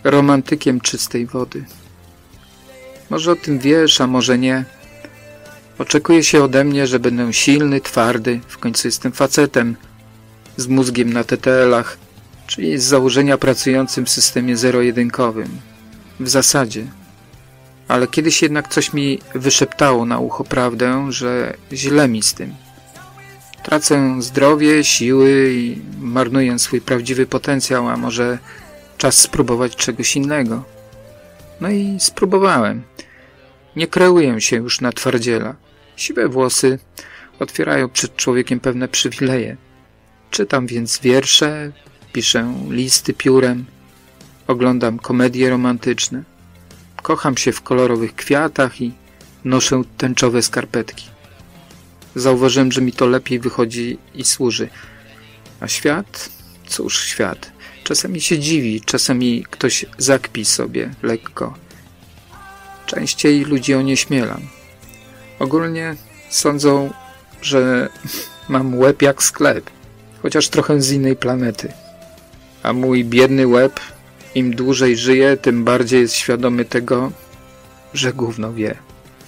romantykiem czystej wody. Może o tym wiesz, a może nie. Oczekuje się ode mnie, że będę silny, twardy, w końcu jestem facetem, z mózgiem na TTL-ach, czyli z założenia pracującym w systemie zero-jedynkowym. W zasadzie. Ale kiedyś jednak coś mi wyszeptało na ucho prawdę, że źle mi z tym. Tracę zdrowie, siły i marnuję swój prawdziwy potencjał, a może czas spróbować czegoś innego. No i spróbowałem. Nie kreuję się już na twardziela. Siwe włosy otwierają przed człowiekiem pewne przywileje. Czytam więc wiersze, piszę listy piórem, oglądam komedie romantyczne. Kocham się w kolorowych kwiatach i noszę tęczowe skarpetki. Zauważyłem, że mi to lepiej wychodzi i służy. A świat? Cóż świat? Czasami się dziwi, czasami ktoś zakpi sobie lekko. Częściej ludzi onieśmielam. Ogólnie sądzą, że mam łeb jak sklep, chociaż trochę z innej planety. A mój biedny łeb, im dłużej żyje, tym bardziej jest świadomy tego, że gówno wie.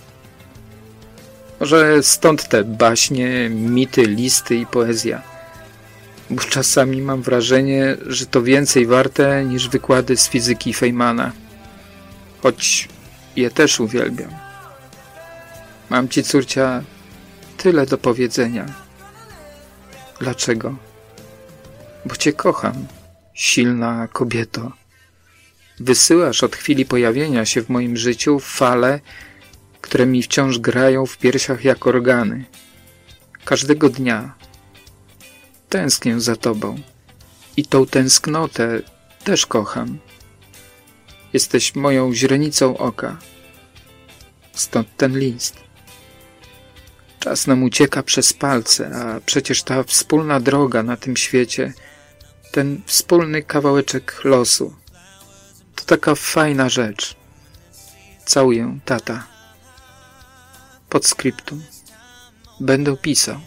Może stąd te baśnie, mity, listy i poezja. Bo czasami mam wrażenie, że to więcej warte niż wykłady z fizyki Feynmana. Choć je też uwielbiam. Mam ci, córcia, tyle do powiedzenia. Dlaczego? Bo cię kocham, silna kobieto. Wysyłasz od chwili pojawienia się w moim życiu fale, które mi wciąż grają w piersiach jak organy. Każdego dnia tęsknię za tobą i tą tęsknotę też kocham. Jesteś moją źrenicą oka. Stąd ten list. Czas nam ucieka przez palce, a przecież ta wspólna droga na tym świecie, ten wspólny kawałeczek losu, to taka fajna rzecz. Całuję, tata. Podscriptum. Będę pisał.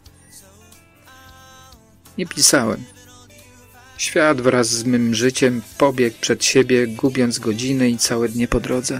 Nie pisałem. Świat wraz z mym życiem pobiegł przed siebie, gubiąc godziny i całe dnie po drodze.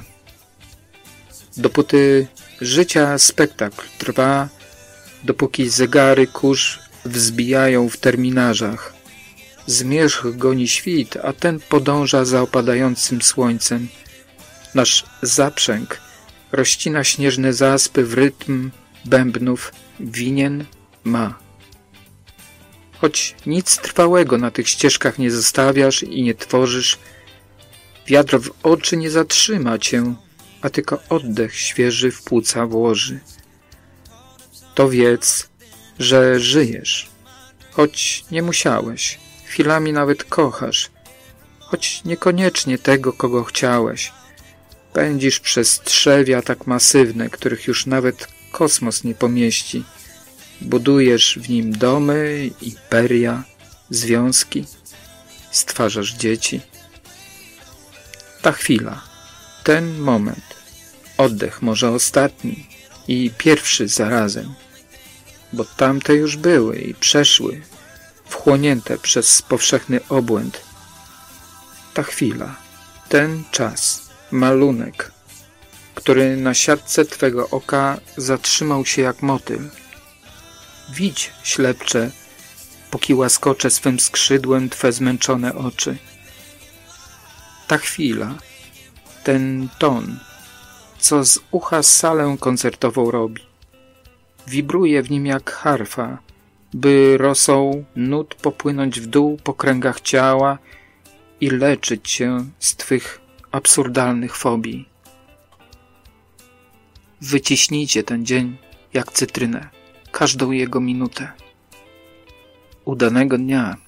Dopóty życia spektakl trwa, dopóki zegary kurz wzbijają w terminarzach. Zmierzch goni świt, a ten podąża za opadającym słońcem. Nasz zaprzęg rozcina śnieżne zaspy w rytm bębnów winien ma. Choć nic trwałego na tych ścieżkach nie zostawiasz i nie tworzysz, wiatr w oczy nie zatrzyma cię, a tylko oddech świeży w płuca włoży. To wiedz, że żyjesz, choć nie musiałeś, chwilami nawet kochasz, choć niekoniecznie tego, kogo chciałeś. Pędzisz przez trzewia tak masywne, których już nawet kosmos nie pomieści. Budujesz w nim domy, imperia, związki, stwarzasz dzieci. Ta chwila, ten moment, oddech może ostatni i pierwszy zarazem, bo tamte już były i przeszły, wchłonięte przez powszechny obłęd. Ta chwila, ten czas, malunek, który na siatce twego oka zatrzymał się jak motyl. Widź, ślepcze, póki łaskoczę swym skrzydłem twe zmęczone oczy. Ta chwila, ten ton, co z ucha salę koncertową robi. Wibruje w nim jak harfa, by rosą nut popłynąć w dół po kręgach ciała i leczyć się z twych absurdalnych fobii. Wyciśnijcie ten dzień jak cytrynę, każdą jego minutę. Udanego dnia.